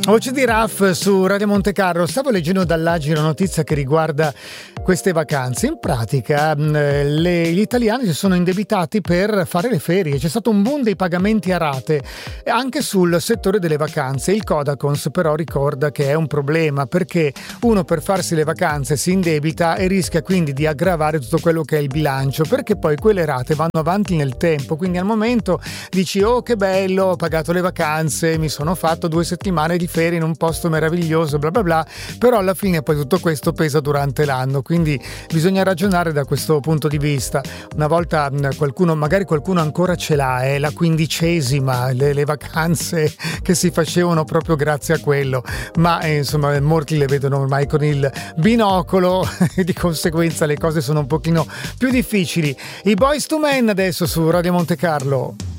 Voce di Raf su Radio Monte Carlo. Stavo leggendo dall'Agile una notizia che riguarda queste vacanze. In pratica gli italiani si sono indebitati per fare le ferie. C'è stato un boom dei pagamenti a rate anche sul settore delle vacanze. Il Codacons però ricorda che è un problema, perché uno per farsi le vacanze si indebita e rischia quindi di aggravare tutto quello che è il bilancio, perché poi quelle rate vanno avanti nel tempo. Quindi al momento dici: oh che bello, ho pagato le vacanze, mi sono fatto 2 settimane di ferie in un posto meraviglioso, bla bla bla, però alla fine poi tutto questo pesa durante l'anno, quindi bisogna ragionare da questo punto di vista. Una volta magari qualcuno ancora ce l'ha, la 15ª, le vacanze che si facevano proprio grazie a quello, ma insomma molti le vedono ormai con il binocolo e di conseguenza le cose sono un pochino più difficili. I Boyz II Men adesso su Radio Monte Carlo.